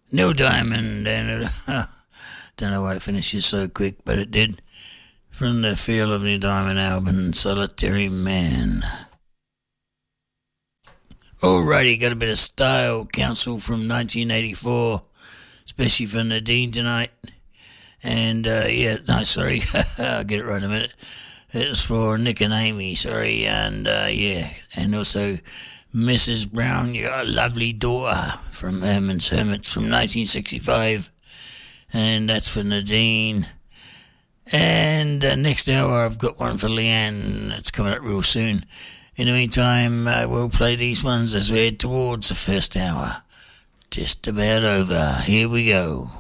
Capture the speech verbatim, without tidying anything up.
Neil Diamond, and uh, don't know why it finishes so quick, but it did. From the Feel of Neil Diamond album, Solitary Man. Alrighty, got a bit of Style Council from nineteen eighty-four, especially for Nadine tonight. And, uh, yeah, no, sorry, I'll get it right in a minute. It was for Nick and Amy, sorry, and, uh, yeah, and also Missus Brown, Your Lovely Daughter from Herman's Hermits from nineteen sixty-five, and that's for Nadine. And uh, next hour I've got one for Leanne, that's coming up real soon. In the meantime, I will play these ones as we head towards the first hour. Just about over. Here we go.